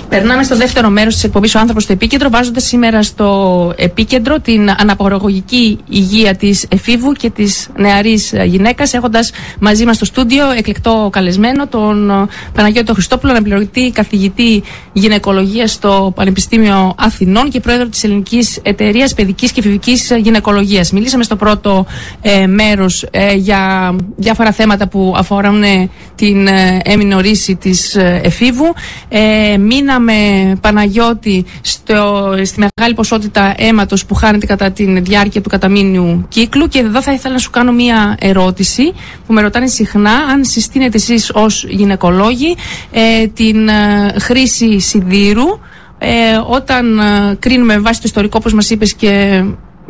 Περνάμε στο δεύτερο μέρος της εκπομπής «Ο άνθρωπος στο επίκεντρο», βάζοντας σήμερα στο επίκεντρο την αναπαραγωγική υγεία της εφήβου και της νεαρής γυναίκας, έχοντας μαζί μας στο στούντιο εκλεκτό καλεσμένο τον Παναγιώτη Χριστόπουλο, αναπληρωτή καθηγητή γυναικολογίας στο Πανεπιστήμιο Αθηνών και πρόεδρο της Ελληνικής Εταιρείας Παιδικής και Εφηβικής Γυναικολογίας. Μιλήσαμε στο πρώτο μέρος για διάφορα θέματα που αφορούν την έμεινο ρίση της εφήβου. Μείναμε, Παναγιώτη, στη μεγάλη ποσότητα αίματος που χάνεται κατά τη διάρκεια του καταμήνιου κύκλου, και εδώ θα ήθελα να σου κάνω μία ερώτηση που με ρωτάνε συχνά, αν συστήνετε εσείς ως γυναικολόγοι την χρήση σιδήρου όταν κρίνουμε με βάση το ιστορικό, όπως μας είπες και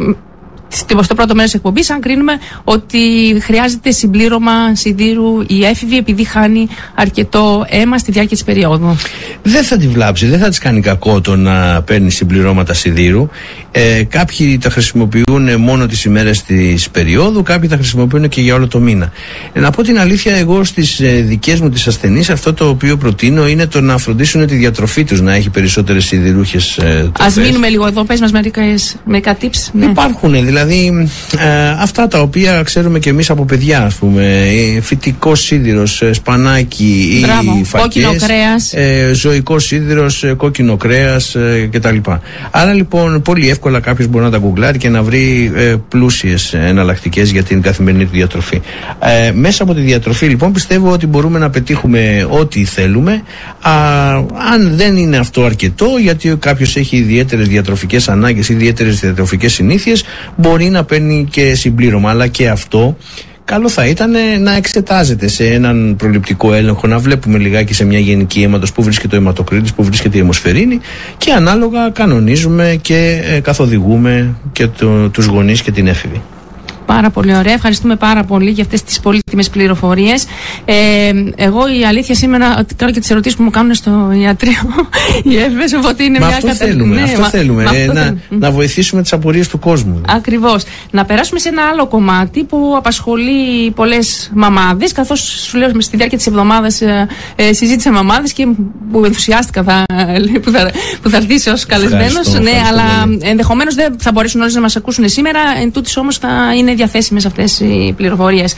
στο πρώτο μέρος της εκπομπής, αν κρίνουμε ότι χρειάζεται συμπλήρωμα σιδήρου η έφηβη επειδή χάνει αρκετό αίμα στη διάρκεια της περίοδου. Δεν θα τη βλάψει, δεν θα της κάνει κακό το να παίρνει συμπληρώματα σιδήρου. Κάποιοι τα χρησιμοποιούν μόνο τις ημέρες της περίοδου, κάποιοι τα χρησιμοποιούν και για όλο το μήνα. Να πω την αλήθεια, εγώ στις δικές μου τις ασθενείς αυτό το οποίο προτείνω είναι το να φροντίσουν τη διατροφή τους να έχει περισσότερες σιδηρούχες τροφές. Ας μείνουμε λίγο εδώ, πες μας μερικά tips. Ναι. Υπάρχουν δηλαδή αυτά τα οποία ξέρουμε και εμείς από παιδιά, ας πούμε, φυτικός σίδηρος, σπανάκι ή φακές, κόκκινο κρέας, ζωικό σίδηρος, κόκκινο κρέας κτλ. Άρα λοιπόν πολύ εύκολα κάποιος μπορεί να τα γκουγκλάρει και να βρει πλούσιες εναλλακτικές για την καθημερινή του διατροφή. Μέσα από τη διατροφή λοιπόν πιστεύω ότι μπορούμε να πετύχουμε ό,τι θέλουμε. Αν δεν είναι αυτό αρκετό, γιατί κάποιος έχει ιδιαίτερες διατροφικές ανάγκες, ιδιαίτερες διατροφικές συνήθειες, μπορεί να παίρνει και συμπλήρωμα. Αλλά και αυτό καλό θα ήταν να εξετάζεται σε έναν προληπτικό έλεγχο, να βλέπουμε λιγάκι σε μια γενική αίματος που βρίσκεται ο αιματοκρίτης, που βρίσκεται η αιμοσφαιρίνη, και ανάλογα κανονίζουμε και καθοδηγούμε και τους γονείς και την έφηβη. Πάρα πολύ ωραία. Ευχαριστούμε πάρα πολύ για αυτές τις πολύτιμες πληροφορίες. Εγώ η αλήθεια σήμερα κάνω και τις ερωτήσεις που μου κάνουν στο ιατρείο οι έφηβες, οπότε είναι μια κατάσταση. Αυτό θέλουμε. Να βοηθήσουμε τις απορίες του κόσμου. Ακριβώς. Να περάσουμε σε ένα άλλο κομμάτι που απασχολεί πολλές μαμάδες, καθώς σου λέω στη διάρκεια της εβδομάδας συζήτησα μαμάδες και που ενθουσιάστηκα που θα έρθεις ως καλεσμένος. Ναι, αλλά ενδεχομένως δεν θα μπορέσουν όλες να μας ακούσουν σήμερα. Εν τούτης όμως θα είναι διαθέσιμες αυτές οι πληροφορίες.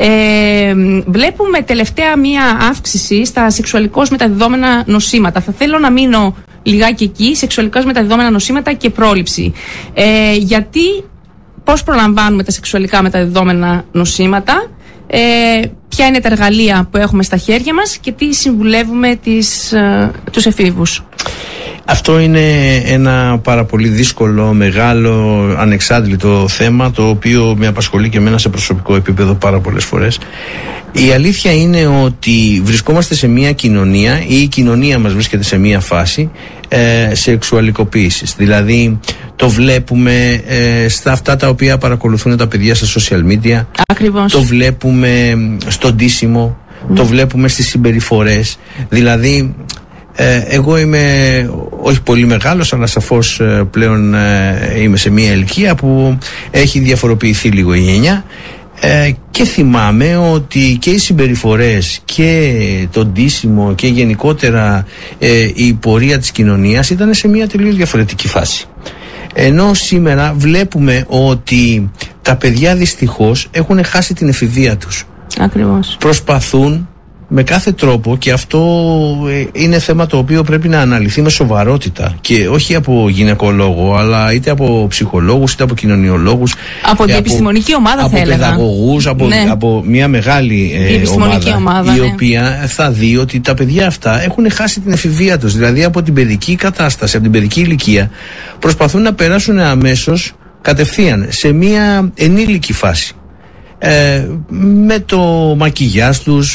Βλέπουμε τελευταία μία αύξηση στα σεξουαλικώς μεταδιδόμενα νοσήματα. Θα θέλω να μείνω λιγάκι εκεί, σεξουαλικώς μεταδιδόμενα νοσήματα και πρόληψη. Γιατί, πώς προλαμβάνουμε τα σεξουαλικά μεταδιδόμενα νοσήματα, ποια είναι τα εργαλεία που έχουμε στα χέρια μας και τι συμβουλεύουμε τους εφήβους. Αυτό είναι ένα πάρα πολύ δύσκολο, μεγάλο, ανεξάντλητο θέμα, το οποίο με απασχολεί και εμένα σε προσωπικό επίπεδο πάρα πολλές φορές. Η αλήθεια είναι ότι βρισκόμαστε σε μια κοινωνία, ή η κοινωνία μας βρίσκεται σε μια φάση σεξουαλικοποίησης. Δηλαδή το βλέπουμε στα αυτά τα οποία παρακολουθούν τα παιδιά στα social media. Ακριβώς. Το βλέπουμε στο ντύσιμο, το βλέπουμε στις συμπεριφορές. Δηλαδή εγώ είμαι όχι πολύ μεγάλος, αλλά σαφώς πλέον είμαι σε μια ηλικία που έχει διαφοροποιηθεί λίγο η γενιά, και θυμάμαι ότι και οι συμπεριφορές και το ντύσιμο και γενικότερα η πορεία της κοινωνίας ήταν σε μια τελείως διαφορετική φάση. Ενώ σήμερα βλέπουμε ότι τα παιδιά δυστυχώς έχουν χάσει την εφηβεία τους. Ακριβώς. Προσπαθούν με κάθε τρόπο, και αυτό είναι θέμα το οποίο πρέπει να αναλυθεί με σοβαρότητα, και όχι από γυναικολόγο, αλλά είτε από ψυχολόγους είτε από κοινωνιολόγους, από την επιστημονική ομάδα, από παιδαγωγούς, από μια μεγάλη ομάδα, η οποία θα δει ότι τα παιδιά αυτά έχουν χάσει την εφηβεία τους. Δηλαδή από την παιδική κατάσταση, από την παιδική ηλικία, προσπαθούν να περάσουν αμέσως κατευθείαν σε μια ενήλικη φάση. Με το μακιγιάζ τους,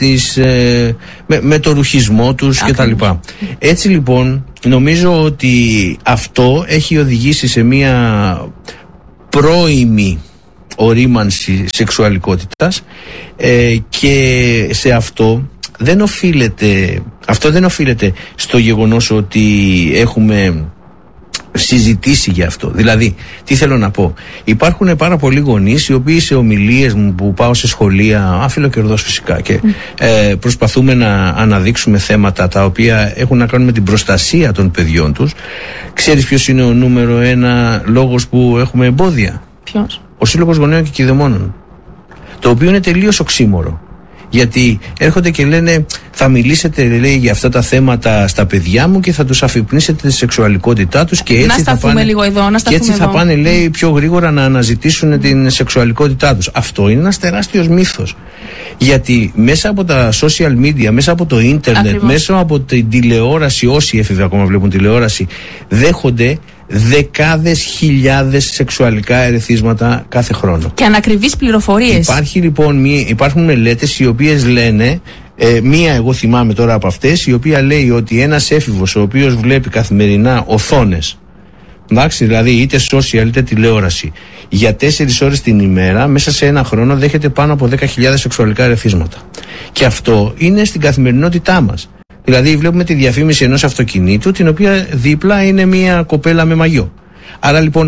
με το ρουχισμό τους κτλ. Έτσι λοιπόν νομίζω ότι αυτό έχει οδηγήσει σε μια πρώιμη ορίμανση σεξουαλικότητας, και σε αυτό δεν οφείλεται στο γεγονός ότι έχουμε συζητήσει για αυτό. Δηλαδή, τι θέλω να πω. Υπάρχουν πάρα πολλοί γονείς οι οποίοι σε ομιλίες μου που πάω σε σχολεία, αφιλοκερδός φυσικά, και προσπαθούμε να αναδείξουμε θέματα τα οποία έχουν να κάνουν με την προστασία των παιδιών τους. Ξέρεις ποιος είναι ο νούμερο ένα λόγος που έχουμε εμπόδια? Ποιος? Ο Σύλλογος Γονέων και Κηδεμόνων. Το οποίο είναι τελείως οξύμορο. Γιατί έρχονται και λένε, θα μιλήσετε, λέει, για αυτά τα θέματα στα παιδιά μου και θα τους αφυπνίσετε τη σεξουαλικότητά τους, και έτσι θα πάνε, λίγο εδώ, και έτσι θα πάνε, λέει, πιο γρήγορα να αναζητήσουν την σεξουαλικότητά τους. Αυτό είναι ένας τεράστιος μύθος. Γιατί μέσα από τα social media, μέσα από το ίντερνετ, μέσα από την τηλεόραση, όσοι έφηβοι ακόμα βλέπουν τηλεόραση, δέχονται δεκάδες χιλιάδες σεξουαλικά ερεθίσματα κάθε χρόνο. Και ανακριβείς πληροφορίες. Υπάρχουν μελέτες οι οποίες λένε, μία εγώ θυμάμαι τώρα από αυτές, η οποία λέει ότι ένας έφηβος ο οποίος βλέπει καθημερινά οθόνες, εντάξει, δηλαδή είτε social είτε τηλεόραση, για 4 ώρες την ημέρα, μέσα σε ένα χρόνο δέχεται πάνω από 10.000 σεξουαλικά ερεθίσματα. Και αυτό είναι στην καθημερινότητά μας. Δηλαδή βλέπουμε τη διαφήμιση ενός αυτοκινήτου, την οποία δίπλα είναι μια κοπέλα με μαγιό. Άρα λοιπόν,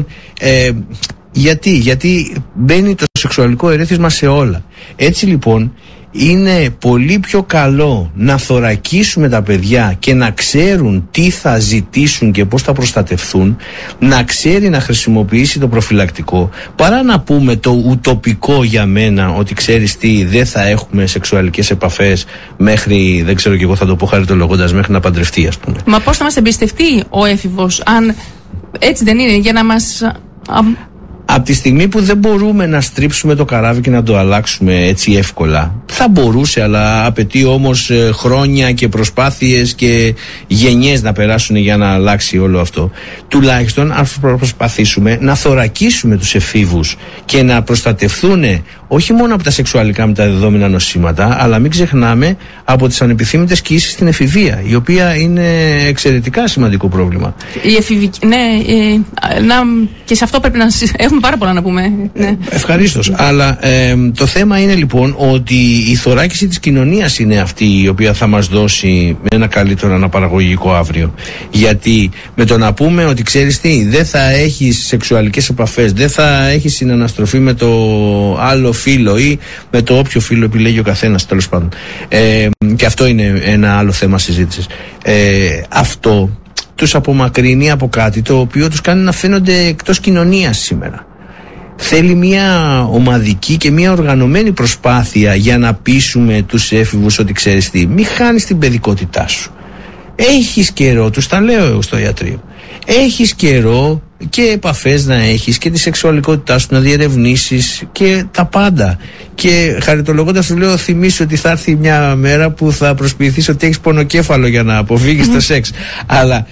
γιατί μπαίνει το σεξουαλικό ερέθισμα σε όλα. Έτσι λοιπόν είναι πολύ πιο καλό να θωρακίσουμε τα παιδιά και να ξέρουν τι θα ζητήσουν και πώς θα προστατευθούν, να ξέρει να χρησιμοποιήσει το προφυλακτικό, παρά να πούμε το ουτοπικό για μένα ότι ξέρεις τι, δεν θα έχουμε σεξουαλικές επαφές μέχρι, δεν ξέρω και εγώ θα το πω χαριτολογώντας, μέχρι να παντρευτεί, ας πούμε. Μα πώς θα μας εμπιστευτεί ο έφηβος, αν έτσι δεν είναι, για να μας... Από τη στιγμή που δεν μπορούμε να στρίψουμε το καράβι και να το αλλάξουμε έτσι εύκολα, θα μπορούσε, αλλά απαιτεί όμως χρόνια και προσπάθειες και γενιές να περάσουν για να αλλάξει όλο αυτό. Τουλάχιστον ας προσπαθήσουμε να θωρακίσουμε τους εφήβους και να προστατευθούν όχι μόνο από τα σεξουαλικά μεταδεδόμενα νοσήματα, αλλά μην ξεχνάμε από τις ανεπιθύμητες κοίησεις στην εφηβεία, η οποία είναι εξαιρετικά σημαντικό πρόβλημα. Η εφηβική, ναι, και σε αυτό πρέπει να έχουμε πάρα πολλά να πούμε. Ναι. Ευχαρίστως. Αλλά το θέμα είναι λοιπόν ότι η θωράκιση της κοινωνίας είναι αυτή η οποία θα μας δώσει ένα καλύτερο αναπαραγωγικό αύριο. Γιατί με το να πούμε ότι ξέρεις τι, δεν θα έχεις σεξουαλικές επαφές, δεν θα έχεις συναναστροφή με το άλλο φύλο ή με το όποιο φύλο επιλέγει ο καθένας, τέλος πάντων. Και αυτό είναι ένα άλλο θέμα συζήτησης. Αυτό τους απομακρύνει από κάτι το οποίο τους κάνει να φαίνονται εκτός κοινωνίας σήμερα. Θέλει μια ομαδική και μια οργανωμένη προσπάθεια για να πείσουμε τους έφηβους ότι ξέρεις τι, μη χάνεις την παιδικότητά σου. Έχεις καιρό, τους τα λέω εγώ στο ιατρείο, έχεις καιρό και επαφές να έχεις και τη σεξουαλικότητά σου να διερευνήσεις και τα πάντα. Και χαριτολογώντας σου λέω, θυμίσου ότι θα έρθει μια μέρα που θα προσποιηθείς ότι έχεις πονοκέφαλο για να αποφύγεις το σεξ. Αλλά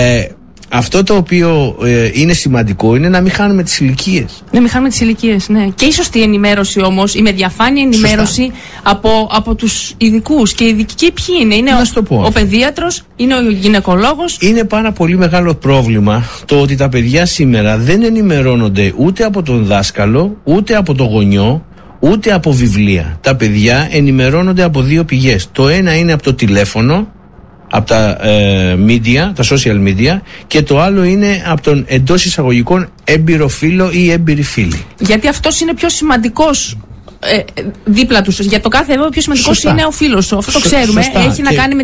αυτό το οποίο είναι σημαντικό είναι να μην χάνουμε τις ηλικίες. Να μην χάνουμε τις ηλικίες, ναι. Και η σωστή ενημέρωση όμως, η με διαφάνεια ενημέρωση από τους ειδικούς. Και οι ειδικοί ποιοι είναι? Είναι ο παιδίατρος, είναι ο γυναικολόγος. Είναι πάρα πολύ μεγάλο πρόβλημα το ότι τα παιδιά σήμερα δεν ενημερώνονται ούτε από τον δάσκαλο, ούτε από το γονιό, ούτε από βιβλία. Τα παιδιά ενημερώνονται από 2 πηγές. Το ένα είναι από το τηλέφωνο, από τα media, τα social media, και το άλλο είναι από τον εντός εισαγωγικών έμπειρο φίλο ή έμπειρη φίλη. Γιατί αυτός είναι πιο σημαντικός δίπλα τους. Για το κάθε εδώ πιο σημαντικός είναι ο φίλος σου. Αυτό το ξέρουμε. Έχει να κάνει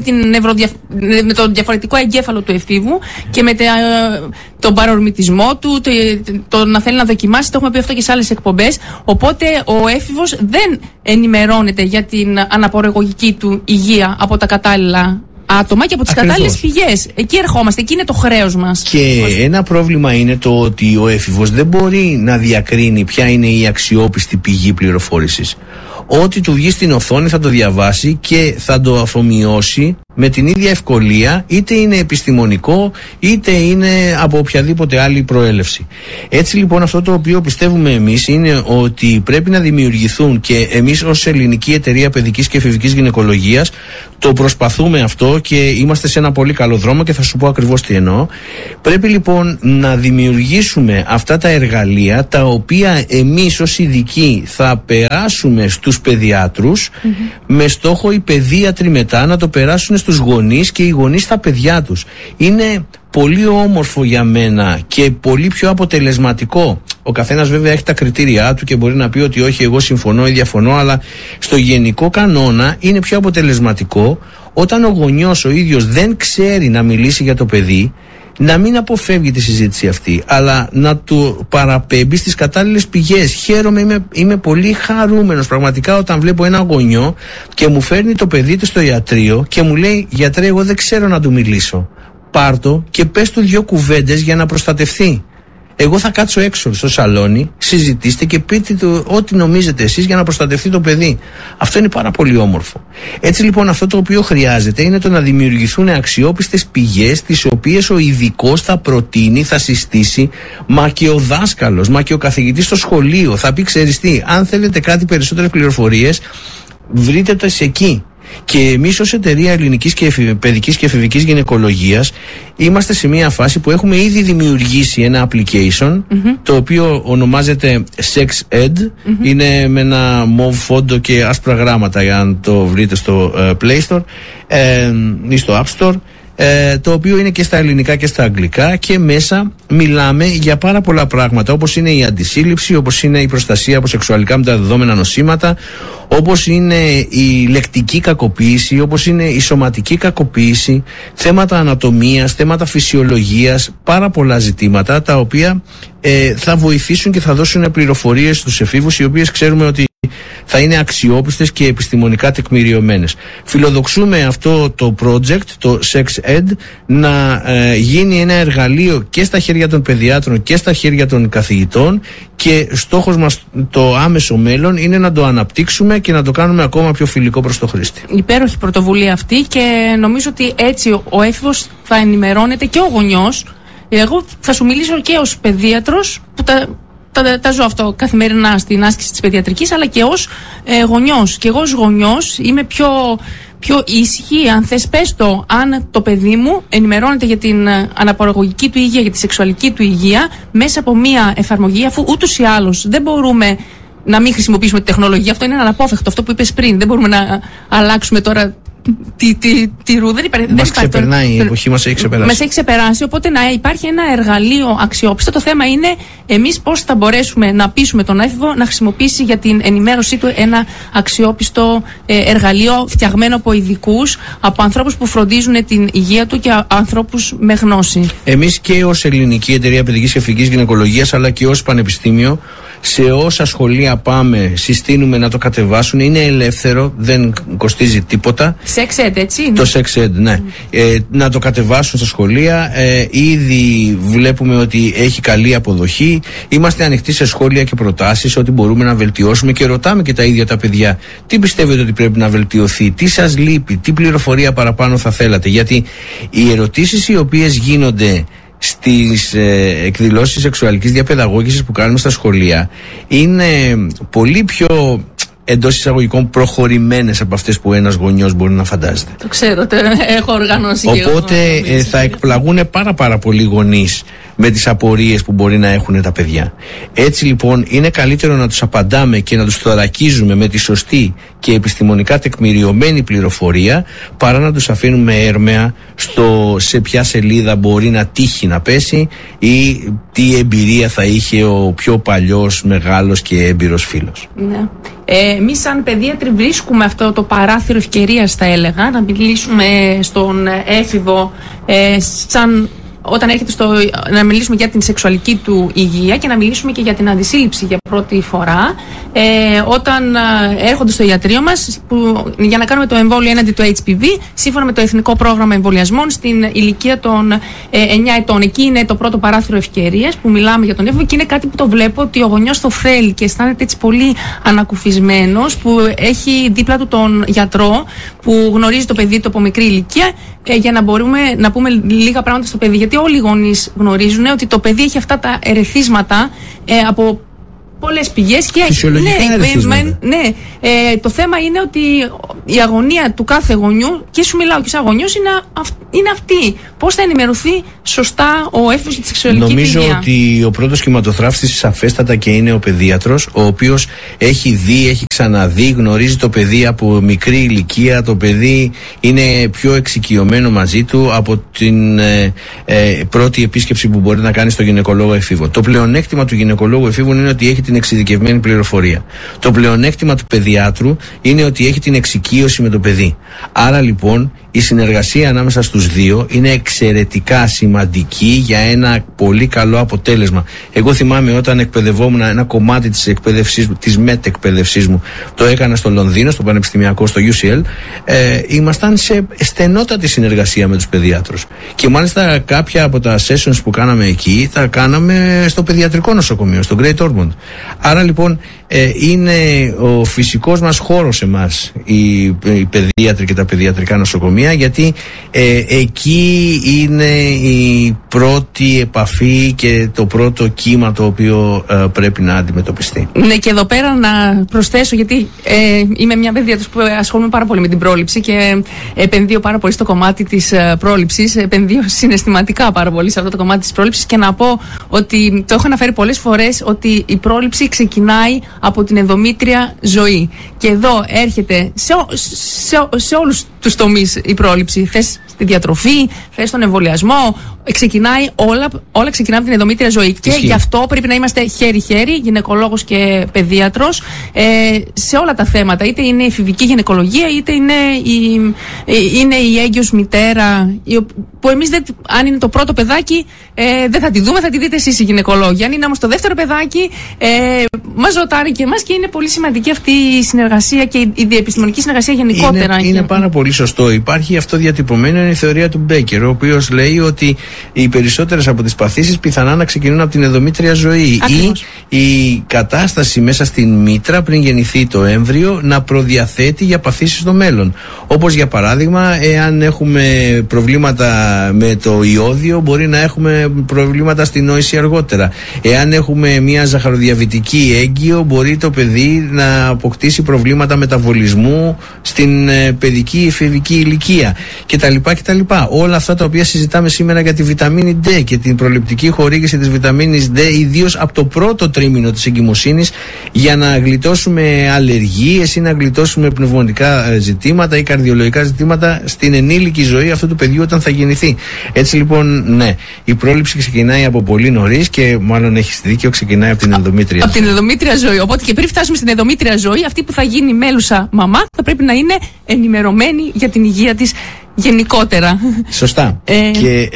με τον διαφορετικό εγκέφαλο του εφήβου και με τον παρορμητισμό του, το να θέλει να δοκιμάσει. Το έχουμε πει αυτό και σε άλλες εκπομπές. Οπότε ο έφηβος δεν ενημερώνεται για την αναπαραγωγική του υγεία από τα κατάλληλα άτομα και από τις κατάλληλες πηγές. Εκεί ερχόμαστε, εκεί είναι το χρέος μας. Και ένα πρόβλημα είναι το ότι ο έφηβος δεν μπορεί να διακρίνει ποια είναι η αξιόπιστη πηγή πληροφόρησης. Ό,τι του βγει στην οθόνη θα το διαβάσει και θα το αφομοιώσει με την ίδια ευκολία, είτε είναι επιστημονικό είτε είναι από οποιαδήποτε άλλη προέλευση. Έτσι λοιπόν αυτό το οποίο πιστεύουμε εμείς είναι ότι πρέπει να δημιουργηθούν, και εμείς ως Ελληνική Εταιρεία Παιδικής και Εφηβικής Γυναικολογίας το προσπαθούμε αυτό και είμαστε σε ένα πολύ καλό δρόμο και θα σου πω ακριβώς τι εννοώ. Πρέπει λοιπόν να δημιουργήσουμε αυτά τα εργαλεία τα οποία εμείς ως ειδικοί θα περάσουμε στους παιδιάτρους με στόχο οι παιδίατροι μετά να το περάσουν στους γονείς και οι γονείς στα παιδιά τους. Είναι πολύ όμορφο για μένα και πολύ πιο αποτελεσματικό. Ο καθένας βέβαια έχει τα κριτήριά του και μπορεί να πει ότι όχι, εγώ συμφωνώ ή διαφωνώ, αλλά στο γενικό κανόνα είναι πιο αποτελεσματικό όταν ο γονιός ο ίδιος δεν ξέρει να μιλήσει για το παιδί, να μην αποφεύγει τη συζήτηση αυτή, αλλά να του παραπέμπει στις κατάλληλες πηγές. Χαίρομαι, είμαι πολύ χαρούμενος πραγματικά όταν βλέπω ένα γονιό και μου φέρνει το παιδί του στο ιατρείο και μου λέει: γιατρέ, εγώ δεν ξέρω να του μιλήσω. Πάρτο και πες του 2 κουβέντες για να προστατευτεί. Εγώ θα κάτσω έξω στο σαλόνι, συζητήστε και πείτε του ό,τι νομίζετε εσείς για να προστατευτεί το παιδί. Αυτό είναι πάρα πολύ όμορφο. Έτσι λοιπόν, αυτό το οποίο χρειάζεται είναι το να δημιουργηθούν αξιόπιστες πηγές, τις οποίες ο ειδικός θα προτείνει, θα συστήσει, μα και ο δάσκαλος, μα και ο καθηγητής στο σχολείο θα πει: ξέρεις τι, αν θέλετε κάτι περισσότερες πληροφορίες, βρείτε το εκεί. Και εμείς ως εταιρεία ελληνικής και παιδικής και εφηβικής γυναικολογίας είμαστε σε μια φάση που έχουμε ήδη δημιουργήσει ένα application, το οποίο ονομάζεται Sex Ed. Είναι με ένα μοβ φόντο και άσπρα γράμματα, για να το βρείτε στο Play Store ή στο App Store, το οποίο είναι και στα ελληνικά και στα αγγλικά, και μέσα μιλάμε για πάρα πολλά πράγματα, όπως είναι η αντισύλληψη, όπως είναι η προστασία από σεξουαλικά μεταδεδόμενα νοσήματα, όπως είναι η λεκτική κακοποίηση, όπως είναι η σωματική κακοποίηση, θέματα ανατομίας, θέματα φυσιολογίας, πάρα πολλά ζητήματα τα οποία θα βοηθήσουν και θα δώσουν πληροφορίες στους εφήβους, οι οποίες ξέρουμε ότι θα είναι αξιόπιστες και επιστημονικά τεκμηριωμένες. Φιλοδοξούμε αυτό το project, το Sex Ed, να γίνει ένα εργαλείο και στα χέρια των παιδιάτρων και στα χέρια των καθηγητών, και στόχος μας το άμεσο μέλλον είναι να το αναπτύξουμε και να το κάνουμε ακόμα πιο φιλικό προς το χρήστη. Υπέροχη πρωτοβουλία αυτή, και νομίζω ότι έτσι ο έφηβος θα ενημερώνεται και ο γονιός. Εγώ θα σου μιλήσω και ως παιδίατρος, που τα ζω αυτό καθημερινά στην άσκηση της παιδιατρικής, αλλά και ως γονιός. Και εγώ ως γονιός είμαι πιο ήσυχη, αν θες πες το, αν το παιδί μου ενημερώνεται για την αναπαραγωγική του υγεία, για τη σεξουαλική του υγεία, μέσα από μία εφαρμογή, αφού ούτως ή άλλως δεν μπορούμε να μην χρησιμοποιήσουμε τη τεχνολογία. Αυτό είναι αναπόφευκτο, αυτό που είπες πριν. Δεν μπορούμε να αλλάξουμε τώρα τη ρου. Μας ξεπερνάει, η εποχή μας έχει ξεπεράσει. Μας έχει ξεπεράσει, οπότε να υπάρχει ένα εργαλείο αξιόπιστο. Το θέμα είναι εμείς πώς θα μπορέσουμε να πείσουμε τον έφηβο να χρησιμοποιήσει για την ενημέρωσή του ένα αξιόπιστο εργαλείο, φτιαγμένο από ειδικούς, από ανθρώπους που φροντίζουν την υγεία του και ανθρώπους με γνώση. Εμείς και ως Ελληνική Εταιρεία Παιδικής και Εφηβικής Γυναικολογίας, αλλά και ως Πανεπιστήμιο, σε όσα σχολεία πάμε, συστήνουμε να το κατεβάσουν. Είναι ελεύθερο, δεν κοστίζει τίποτα. Sex Ed, έτσι είναι. Το Sex Ed, ναι. Να το κατεβάσουν στα σχολεία. Ήδη βλέπουμε ότι έχει καλή αποδοχή. Είμαστε ανοιχτοί σε σχόλια και προτάσεις, ότι μπορούμε να βελτιώσουμε, και ρωτάμε και τα ίδια τα παιδιά: τι πιστεύετε ότι πρέπει να βελτιωθεί, τι σας λείπει, τι πληροφορία παραπάνω θα θέλατε. Γιατί οι ερωτήσεις οι οποίες γίνονται στις εκδηλώσεις σεξουαλικής διαπαιδαγώγησης που κάνουμε στα σχολεία είναι πολύ πιο, εντός εισαγωγικών, προχωρημένες από αυτές που ένας γονιός μπορεί να φαντάζεται. Το ξέρω, έχω οργανώσει. Οπότε θα εκπλαγούν πάρα πολλοί γονείς με τις απορίες που μπορεί να έχουν τα παιδιά. Έτσι λοιπόν είναι καλύτερο να τους απαντάμε και να τους θωρακίζουμε με τη σωστή και επιστημονικά τεκμηριωμένη πληροφορία, παρά να τους αφήνουμε έρμεα στο σε ποια σελίδα μπορεί να τύχει να πέσει ή τι εμπειρία θα είχε ο πιο παλιός, μεγάλος και έμπειρος φίλος. Ναι. Εμείς σαν παιδίατροι βρίσκουμε αυτό το παράθυρο ευκαιρίας, θα έλεγα, να μιλήσουμε στον έφηβο όταν έρχεται να μιλήσουμε για την σεξουαλική του υγεία και να μιλήσουμε και για την αντισύλληψη για πρώτη φορά, όταν έρχονται στο ιατρείο μας για να κάνουμε το εμβόλιο έναντι του HPV, σύμφωνα με το Εθνικό Πρόγραμμα Εμβολιασμών, στην ηλικία των 9 ετών. Εκεί είναι το πρώτο παράθυρο ευκαιρίας που μιλάμε για τον έφηβο, και είναι κάτι που το βλέπω ότι ο γονιός το θέλει και αισθάνεται έτσι πολύ ανακουφισμένος, που έχει δίπλα του τον γιατρό που γνωρίζει το παιδί του από μικρή ηλικία, για να μπορούμε να πούμε λίγα πράγματα στο παιδί. Γιατί όλοι οι γονείς γνωρίζουν ότι το παιδί έχει αυτά τα ερεθίσματα από πολλές πηγές και το θέμα είναι ότι η αγωνία του κάθε γονιού, και σου μιλάω και σαν γονιός, είναι αυτή. Πώς θα ενημερωθεί σωστά ο έφηβος για τη σεξουαλική υγεία. Νομίζω ότι ο πρώτος κυματοθράφτης σαφέστατα και είναι ο παιδίατρος, ο οποίος έχει δει, έχει ξαναδεί, γνωρίζει το παιδί από μικρή ηλικία. Το παιδί είναι πιο εξοικειωμένο μαζί του από την πρώτη επίσκεψη που μπορεί να κάνει στο γυναικολόγο εφήβο. Το πλεονέκτημα του γυναικολόγου εφήβου είναι ότι έχει την εξειδικευμένη πληροφορία. Το πλεονέκτημα του παιδιάτρου είναι ότι έχει την εξοικείωση με το παιδί. Άρα λοιπόν η συνεργασία ανάμεσα στους δύο είναι εξαιρετικά σημαντική για ένα πολύ καλό αποτέλεσμα. Εγώ θυμάμαι όταν εκπαιδευόμουν ένα κομμάτι της μετεκπαίδευσής μου, το έκανα στο Λονδίνο, στο Πανεπιστημιακό, στο UCL, ήμασταν σε στενότατη συνεργασία με τους παιδιάτρους. Και μάλιστα κάποια από τα sessions που κάναμε εκεί, τα κάναμε στο παιδιατρικό νοσοκομείο, στο Great Ormond. Άρα λοιπόν είναι ο φυσικός μας χώρος εμάς, οι παιδίατροι και τα παιδιατρικά νοσοκομεία, γιατί εκεί είναι η πρώτη επαφή και το πρώτο κύμα το οποίο πρέπει να αντιμετωπιστεί. Ναι, και εδώ πέρα να προσθέσω, γιατί είμαι μια παιδίατρος που ασχολούμαι πάρα πολύ με την πρόληψη και επενδύω πάρα πολύ στο κομμάτι της πρόληψης, επενδύω συναισθηματικά πάρα πολύ σε αυτό το κομμάτι της πρόληψης, και να πω ότι το έχω αναφέρει πολλές φορές ότι η πρόληψη ξεκινάει από την ενδομήτρια ζωή. Και εδώ έρχεται σε όλους τους τομείς η πρόληψη. Θες στη διατροφή, θες στον εμβολιασμό, όλα ξεκινάνε από την ενδομήτρια ζωή. Και γι' αυτό πρέπει να είμαστε χέρι-χέρι, γυναικολόγος και παιδίατρος, σε όλα τα θέματα. Είτε είναι η εφηβική γυναικολογία, είτε είναι η έγκυος μητέρα, που εμείς αν είναι το πρώτο παιδάκι δεν θα τη δούμε, θα τη δείτε εσείς οι γυναικολόγοι. Αν είναι όμως το δεύτερο παιδάκι, μας ρωτάνε και εμάς, και είναι πολύ σημαντική αυτή η συνεργασία και η διεπιστημονική συνεργασία γενικότερα. Είναι πάρα πολύ σωστό. Υπάρχει αυτό διατυπωμένο, είναι η θεωρία του Μπέκερ, ο οποίος λέει ότι οι περισσότερες από τις παθήσεις πιθανά να ξεκινούν από την ενδομήτρια ζωή. Ακριβώς. Ή η κατάσταση μέσα στην μήτρα πριν γεννηθεί το έμβριο να προδιαθέτει για παθήσεις στο μέλλον. Όπως για παράδειγμα, εάν έχουμε προβλήματα με το ιόδιο, μπορεί να έχουμε προβλήματα στην νόηση αργότερα. Εάν έχουμε μια ζαχαροδιαβητική έγκυο, μπορεί το παιδί να αποκτήσει προβλήματα μεταβολισμού στην παιδική εφηβική ηλικία κτλ. Όλα αυτά τα οποία συζητάμε σήμερα για τη βιταμίνη D και την προληπτική χορήγηση της βιταμίνης D, ιδίως από το πρώτο τρίμηνο της εγκυμοσύνης, για να γλιτώσουμε αλλεργίες ή να γλιτώσουμε πνευμονικά ζητήματα ή καρδιολογικά ζητήματα στην ενήλικη ζωή αυτού του παιδιού όταν θα γεννηθεί. Έτσι λοιπόν, ναι, η πρόληψη ξεκινάει από πολύ νωρίς και μάλλον έχεις δίκιο, ξεκινάει από την ενδομήτρια. Από την ενδομήτρια ζωή. Οπότε και πριν φτάσουμε στην ενδομήτρια ζωή, αυτή που θα γίνει μέλουσα μαμά θα πρέπει να είναι ενημερωμένη για την υγεία της γενικότερα. Σωστά. Και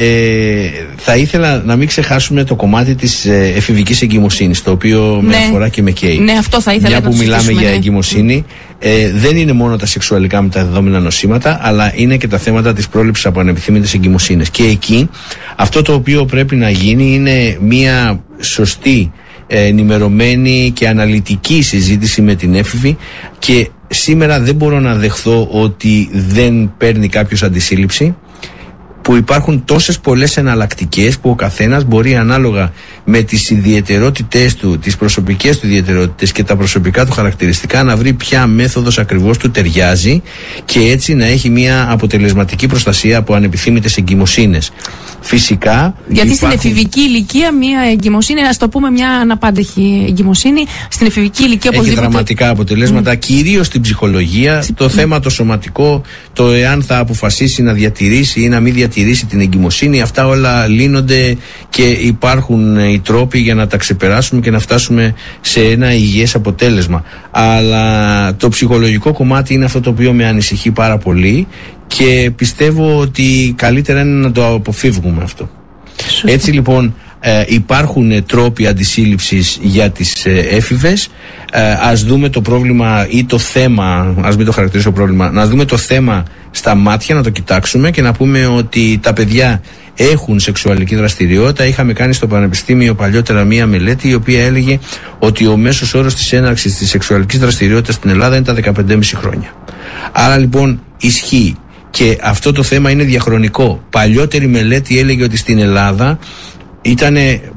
θα ήθελα να μην ξεχάσουμε το κομμάτι της εφηβικής εγκυμοσύνης, το οποίο με αφορά και με καίει. Ναι, αυτό θα ήθελα. Μια που μιλάμε για εγκυμοσύνη, δεν είναι μόνο τα σεξουαλικά μεταδεδομένα νοσήματα, αλλά είναι και τα θέματα της πρόληψης από ανεπιθύμητες εγκυμοσύνες. Και εκεί αυτό το οποίο πρέπει να γίνει είναι μια σωστή, ενημερωμένη και αναλυτική συζήτηση με την έφηβη, και σήμερα δεν μπορώ να δεχθώ ότι δεν παίρνει κάποιος αντισύλληψη, που υπάρχουν τόσες πολλές εναλλακτικές που ο καθένας μπορεί ανάλογα με τις ιδιαιτερότητές του, τις προσωπικές του ιδιαιτερότητες και τα προσωπικά του χαρακτηριστικά να βρει ποια μέθοδος ακριβώς του ταιριάζει, και έτσι να έχει μια αποτελεσματική προστασία από ανεπιθύμητες εγκυμοσύνες. Φυσικά. Γιατί στην εφηβική ηλικία μια εγκυμοσύνη, ας το πούμε μια αναπάντεχη εγκυμοσύνη, στην εφηβική ηλικία έχει δραματικά αποτελέσματα, κυρίως στην ψυχολογία, το θέμα το σωματικό, το εάν θα αποφασίσει να διατηρήσει ή να μην διατηρήσει την εγκυμοσύνη, αυτά όλα λύνονται και υπάρχουν οι τρόποι για να τα ξεπεράσουμε και να φτάσουμε σε ένα υγιές αποτέλεσμα. Αλλά το ψυχολογικό κομμάτι είναι αυτό το οποίο με ανησυχεί πάρα πολύ, και πιστεύω ότι καλύτερα είναι να το αποφύγουμε αυτό. Έτσι λοιπόν, υπάρχουν τρόποι αντισύλληψης για τις έφηβες. Ας δούμε το πρόβλημα ή το θέμα, ας μην το χαρακτηρίσω πρόβλημα, να δούμε το θέμα στα μάτια, να το κοιτάξουμε και να πούμε ότι τα παιδιά έχουν σεξουαλική δραστηριότητα. Είχαμε κάνει στο Πανεπιστήμιο παλιότερα μία μελέτη η οποία έλεγε ότι ο μέσος όρος της έναρξης της σεξουαλικής δραστηριότητας στην Ελλάδα είναι τα 15,5 χρόνια. Άρα λοιπόν ισχύει. Και αυτό το θέμα είναι διαχρονικό. Παλιότερη μελέτη έλεγε ότι στην Ελλάδα ήταν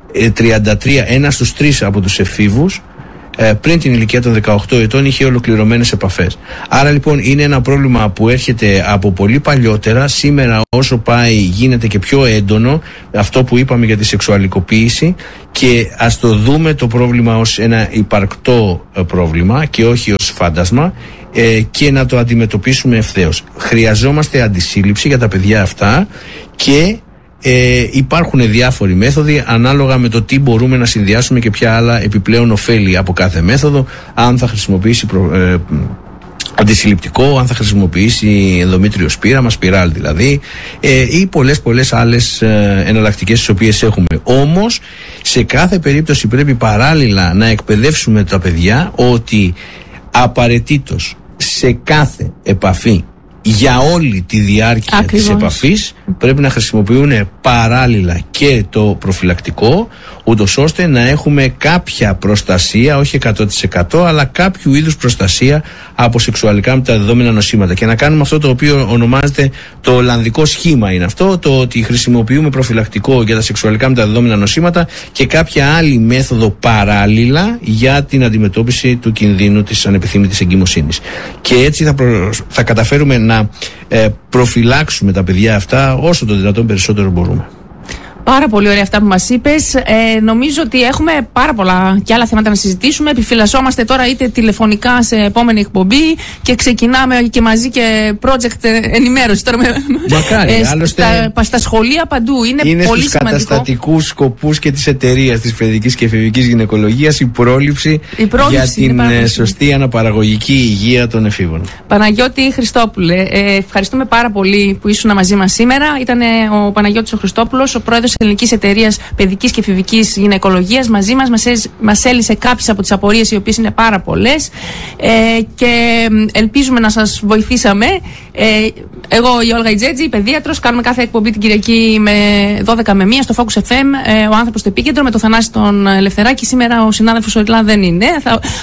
33, 1 στους 3 από τους εφήβους πριν την ηλικία των 18 ετών είχε ολοκληρωμένες επαφές. Άρα λοιπόν είναι ένα πρόβλημα που έρχεται από πολύ παλιότερα. Σήμερα όσο πάει γίνεται και πιο έντονο αυτό που είπαμε για τη σεξουαλικοποίηση, και ας το δούμε το πρόβλημα ως ένα υπαρκτό πρόβλημα και όχι ως φάντασμα, και να το αντιμετωπίσουμε ευθέως. Χρειαζόμαστε αντισύλληψη για τα παιδιά αυτά και υπάρχουν διάφοροι μέθοδοι ανάλογα με το τι μπορούμε να συνδυάσουμε και ποια άλλα επιπλέον ωφέλη από κάθε μέθοδο. Αν θα χρησιμοποιήσει αντισυλληπτικό, αν θα χρησιμοποιήσει ενδομήτριο σπήραμα, σπιράλ δηλαδή, ή πολλές άλλες εναλλακτικές τις οποίες έχουμε. Όμως σε κάθε περίπτωση πρέπει παράλληλα να εκπαιδεύσουμε τα παιδιά ότι απαραίτητος σε κάθε επαφή για όλη τη διάρκεια της επαφής πρέπει να χρησιμοποιούν παράλληλα και το προφυλακτικό, ούτως ώστε να έχουμε κάποια προστασία, όχι 100% αλλά κάποιου είδους προστασία από σεξουαλικά μεταδεδομένα νοσήματα, και να κάνουμε αυτό το οποίο ονομάζεται το ολλανδικό σχήμα. Είναι αυτό το ότι χρησιμοποιούμε προφυλακτικό για τα σεξουαλικά μεταδεδομένα νοσήματα και κάποια άλλη μέθοδο παράλληλα για την αντιμετώπιση του κινδύνου της ανεπιθύμητης εγκυμοσύνης, και έτσι θα καταφέρουμε να προφυλάξουμε τα παιδιά αυτά όσο το δυνατόν περισσότερο μπορούμε. Πάρα πολύ ωραία αυτά που μας είπες. Νομίζω ότι έχουμε πάρα πολλά και άλλα θέματα να συζητήσουμε. Επιφυλασσόμαστε τώρα είτε τηλεφωνικά σε επόμενη εκπομπή και ξεκινάμε και μαζί και project ενημέρωση. Μακάρι, άλλωστε στα σχολεία παντού. Είναι πολύ στους σημαντικό. καταστατικούς σκοπούς και της εταιρείας της παιδικής και εφηβικής γυναικολογίας η πρόληψη για την σωστή αναπαραγωγική υγεία των εφήβων. Παναγιώτη Χριστόπουλε, ευχαριστούμε πάρα πολύ που ήσουν μαζί μας σήμερα. Ήταν ο Παναγιώτης ο Χριστόπουλος, ο πρόεδρος της Ελληνικής Εταιρείας Παιδικής και Εφηβικής Γυναικολογίας. Μαζί μας έλυσε κάποιες από τις απορίες, οι οποίες είναι πάρα πολλές, και ελπίζουμε να σας βοηθήσαμε. Εγώ, η Όλγα Ιτζέτζη, παιδίατρος, κάνουμε κάθε εκπομπή την Κυριακή με 12 με 1 στο Focus FM, ο άνθρωπος στο επίκεντρο, με το Θανάση τον Ελευθεράκη. Σήμερα ο συνάδελφος ο Ιρλάν δεν είναι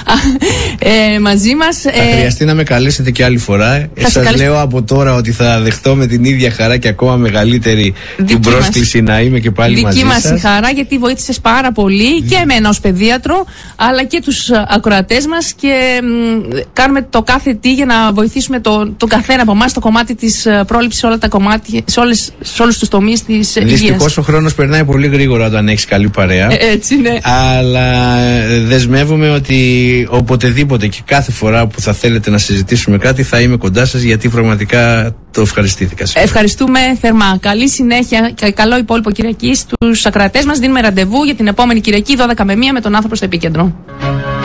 μαζί μας. Θα χρειαστεί να με καλέσετε και άλλη φορά. Σας λέω από τώρα ότι θα δεχτώ με την ίδια χαρά και ακόμα μεγαλύτερη την πρόσκληση να είμαι και πάλι μαζί σας. Δική μας η χαρά, γιατί βοήθησες πάρα πολύ και εμένα ως παιδίατρο, αλλά και τους ακροατές μας, και κάνουμε το κάθε τι για να βοηθήσουμε τον καθένα από εμάς στο κομμάτι της πρόληψης, σε όλα τα κομμάτια, σε όλους τους τομείς της υγείας. Δυστυχώς ο χρόνος περνάει πολύ γρήγορα όταν έχεις καλή παρέα. Έτσι είναι. Αλλά δεσμεύομαι ότι οποτεδήποτε και κάθε φορά που θα θέλετε να συζητήσουμε κάτι θα είμαι κοντά σας, γιατί πραγματικά το ευχαριστήθηκα. Ευχαριστούμε θερμά. Καλή συνέχεια και καλό υπόλοιπο Κυριακή στους ακροατές μας. Δίνουμε ραντεβού για την επόμενη Κυριακή 12 με 1 με τον άνθρωπο στο επίκεντρο.